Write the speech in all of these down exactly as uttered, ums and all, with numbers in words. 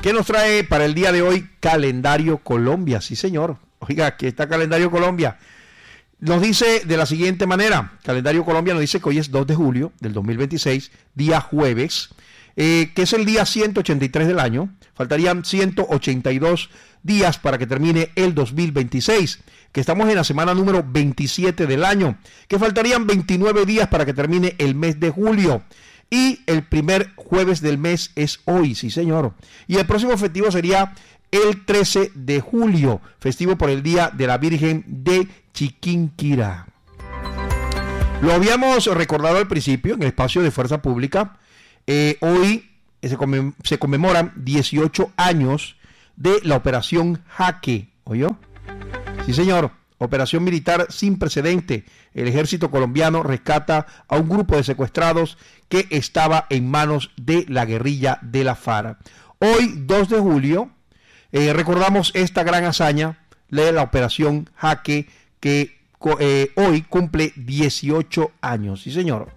¿Qué nos trae para el día de hoy? Calendario Colombia, sí señor. Oiga, aquí está Calendario Colombia. Nos dice de la siguiente manera, Calendario Colombia nos dice que hoy es dos de julio del dos mil veintiséis, día jueves, eh, que es el día ciento ochenta y tres del año. Faltarían ciento ochenta y dos días para que termine el dos mil veintiséis, que estamos en la semana número veintisiete del año, que faltarían veintinueve días para que termine el mes de julio. Y el primer jueves del mes es hoy, sí señor. Y el próximo festivo sería el trece de julio, festivo por el Día de la Virgen de Chiquinquirá. Lo habíamos recordado al principio en el espacio de Fuerza Pública. Eh, hoy se, conmem- se conmemoran dieciocho años de la Operación Jaque. ¿Oyó? Sí señor, operación militar sin precedente. El ejército colombiano rescata a un grupo de secuestrados que estaba en manos de la guerrilla de la FARC. Hoy, dos de julio, Eh, recordamos esta gran hazaña de la Operación Jaque, que eh, hoy cumple dieciocho años. Sí, señor.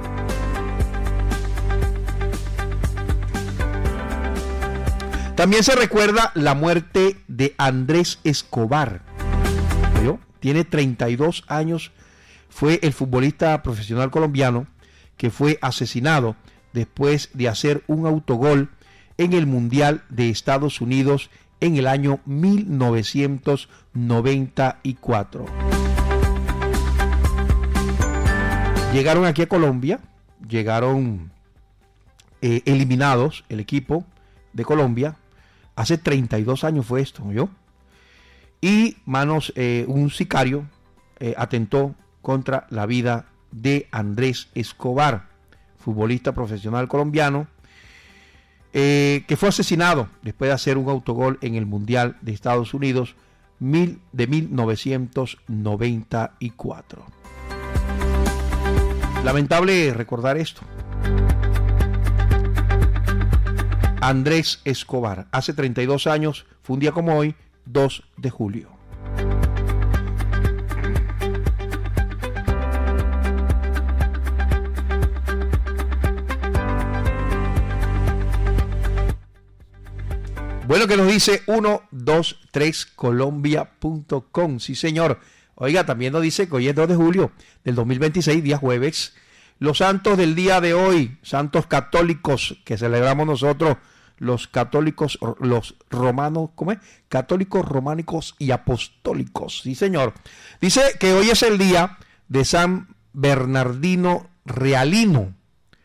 También se recuerda la muerte de Andrés Escobar. ¿Vio? Tiene treinta y dos años. Fue el futbolista profesional colombiano que fue asesinado después de hacer un autogol en el Mundial de Estados Unidos en el año mil novecientos noventa y cuatro. Llegaron aquí a Colombia, llegaron eh, eliminados el equipo de Colombia, hace treinta y dos años fue esto, ¿yo? Y manos, eh, un sicario eh, atentó contra la vida de Andrés Escobar, futbolista profesional colombiano, Eh, que fue asesinado después de hacer un autogol en el Mundial de Estados Unidos mil, de mil novecientos noventa y cuatro. Lamentable recordar esto. Andrés Escobar, hace treinta y dos años, fue un día como hoy, dos de julio. Bueno, que nos dice uno dos tres colombia punto com. Sí, señor. Oiga, también nos dice que hoy es dos de julio del dos mil veintiséis, día jueves. Los santos del día de hoy, santos católicos que celebramos nosotros, los católicos, los romanos, ¿cómo es? Católicos, románicos y apostólicos. Sí, señor. Dice que hoy es el día de San Bernardino Realino,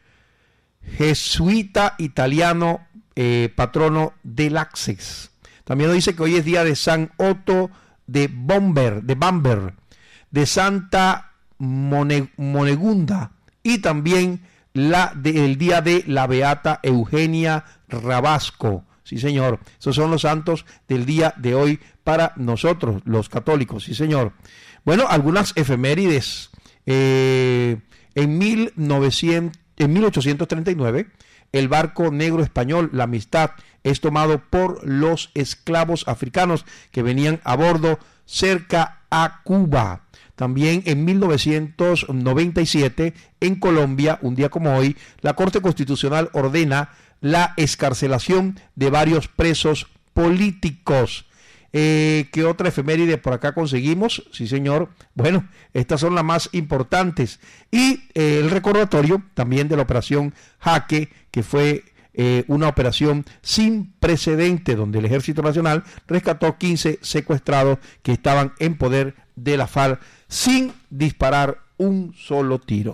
jesuita italiano, Eh, patrono del Access. También nos dice que hoy es día de San Otto de Bomber, de Bamber, de Santa Mone, Monegunda, y también la de, el día de la Beata Eugenia Rabasco. Sí, señor. Esos son los santos del día de hoy para nosotros, los católicos. Sí, señor. Bueno, algunas efemérides. Eh, en, mil novecientos, en mil ochocientos treinta y nueve, el barco negro español, la Amistad, es tomado por los esclavos africanos que venían a bordo cerca a Cuba. También en mil novecientos noventa y siete, en Colombia, un día como hoy, la Corte Constitucional ordena la excarcelación de varios presos políticos. Eh, ¿Qué otra efeméride por acá conseguimos? Sí, señor. Bueno, estas son las más importantes. Y eh, el recordatorio también de la Operación Jaque, que fue eh, una operación sin precedente, donde el Ejército Nacional rescató quince secuestrados que estaban en poder de la FARC sin disparar un solo tiro.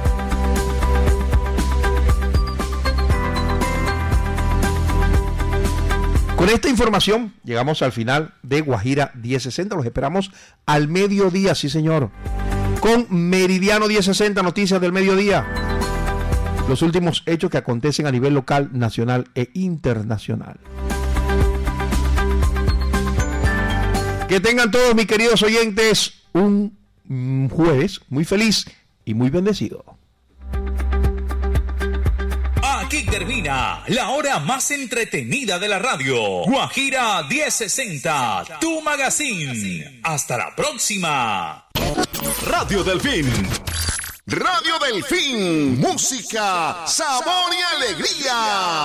Con esta información llegamos al final de Guajira diez sesenta. Los esperamos al mediodía, sí señor, con Meridiano diez sesenta, noticias del mediodía. Los últimos hechos que acontecen a nivel local, nacional e internacional. Que tengan todos, mis queridos oyentes, un jueves muy feliz y muy bendecido. Aquí termina la hora más entretenida de la radio. Guajira diez sesenta, tu magazine. Hasta la próxima. Radio Delfín. Radio Delfín. Música, sabor y alegría.